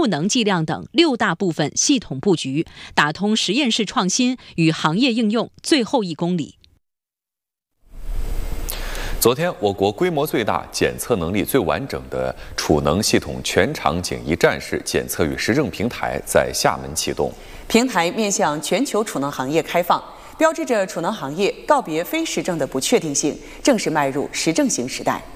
赋能计量等6大部分系统布局，打通实验室创新与行业应用最后1公里。 昨天，我国规模最大、检测能力最完整的储能系统全场景一站式检测与实证平台在厦门启动。 平台面向全球储能行业开放，标志着储能行业告别非实证的不确定性，正式迈入实证型时代。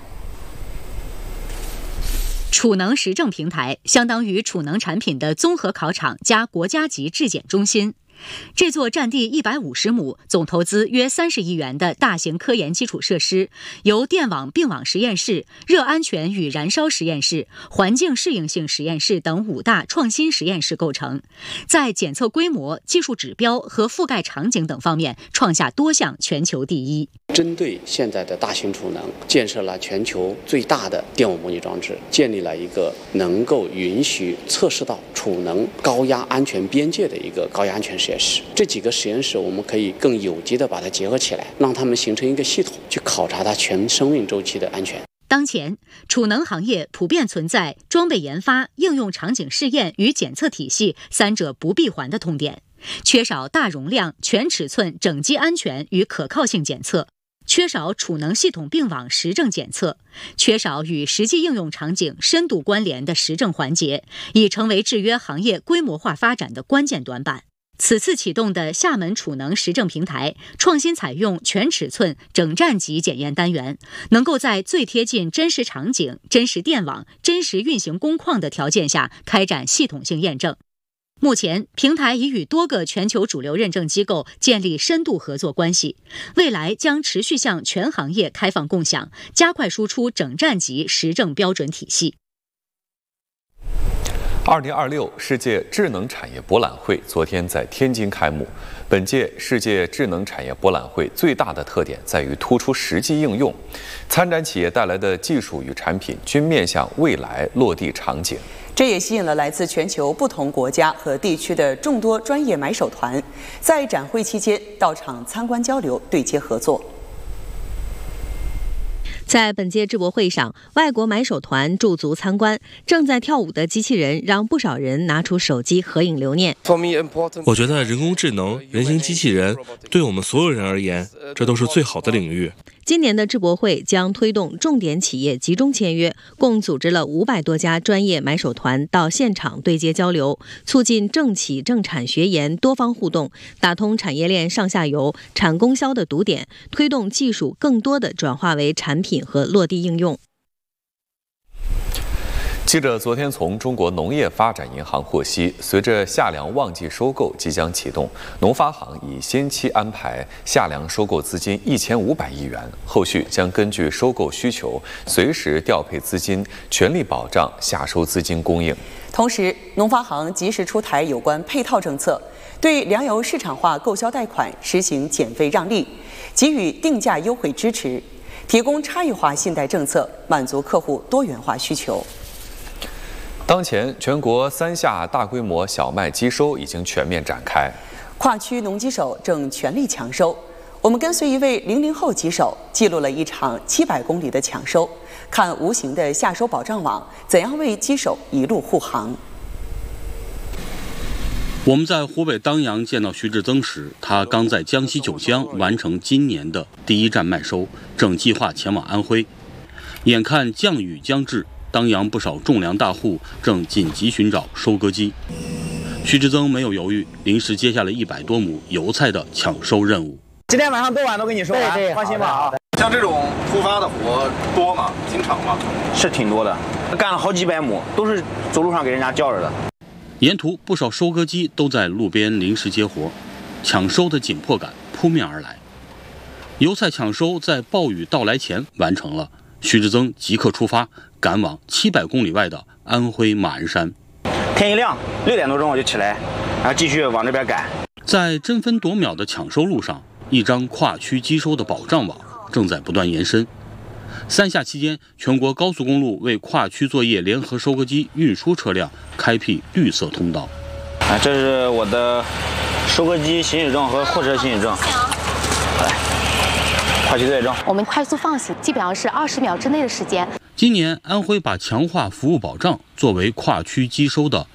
储能实证平台相当于储能产品的综合考场加国家级质检中心。这座占地150亩、总投资约30亿元的大型科研基础设施，由电网并网实验室、热安全与燃烧实验室、环境适应性实验室等5大创新实验室构成，在检测规模、技术指标和覆盖场景等方面创下多项全球第一。 针对现在的大型储能，建设了全球最大的电网模拟装置，建立了一个能够允许测试到储能高压安全边界的一个高压安全实验室。这几个实验室，我们可以更有机地把它结合起来，让它们形成一个系统，去考察它全生命周期的安全。 当前，储能行业普遍存在装备研发、应用场景试验与检测体系三者不闭环的痛点，缺少大容量、全尺寸整机安全与可靠性检测，缺少储能系统并网实证检测，缺少与实际应用场景深度关联的实证环节，已成为制约行业规模化发展的关键短板。此次启动的厦门储能实证平台，创新采用全尺寸整站级检验单元，能够在最贴近真实场景、真实电网、真实运行工况的条件下开展系统性验证。目前，平台已与多个全球主流认证机构建立深度合作关系，未来将持续向全行业开放共享，加快输出整站级实证标准体系。 2026世界智能产业博览会昨天在天津开幕。本届世界智能产业博览会最大的特点在于突出实际应用，参展企业带来的技术与产品均面向未来落地场景。 这也吸引了来自全球不同国家和地区的众多专业买手团，在展会期间到场参观交流、对接合作。 在本届智博会上，外国买手团驻足参观，正在跳舞的机器人让不少人拿出手机合影留念。 我觉得人工智能、人形机器人对我们所有人而言，这都是最好的领域。 今年的智博会将推动重点企业集中签约，共组织了500多家专业买手团到现场对接交流，促进政企政产学研多方互动，打通产业链上下游、产供销的堵点，推动技术更多的转化为产品和落地应用。 记者昨天从中国农业发展银行获悉，随着夏粮旺季收购即将启动，农发行已先期安排夏粮收购资金1500亿元，后续将根据收购需求随时调配资金，全力保障夏收资金供应。 同时，农发行及时出台有关配套政策，对粮油市场化购销贷款实行减费让利，给予定价优惠支持，提供差异化信贷政策，满足客户多元化需求。 当前，全国3夏大规模小麦机收已经全面展开， 跨区农机手正全力抢收。我们跟随一位00后机手，记录了一场700公里的抢收，看无形的夏收保障网怎样为机手一路护航。 我们在湖北当阳见到徐志增时，他刚在江西九江完成今年的第一站麦收，正计划前往安徽。眼看降雨将至，当阳不少种粮大户正紧急寻找收割机，徐志增没有犹豫，临时接下了100多亩油菜的抢收任务。 今天晚上多晚都给你收完，对，放心吧啊。 像这种突发的活多吗？经常吗？ 是挺多的，干了好几百亩，都是走路上给人家叫着的。 沿途不少收割机都在路边临时接活，抢收的紧迫感扑面而来。油菜抢收在暴雨到来前完成了，徐志增即刻出发，赶往700公里外的安徽马鞍山。 天一亮，6点多钟我就起来，然后继续往这边赶。 在争分夺秒的抢收路上，一张跨区机收的保障网正在不断延伸。3夏期间，全国高速公路为跨区作业联合收割机运输车辆开辟绿色通道。 这是我的收割机行驶证和货车行驶证。来，跨区作业证。 我们快速放行，基本上是20秒之内的时间。 今年，安徽把强化服务保障作为跨区机收的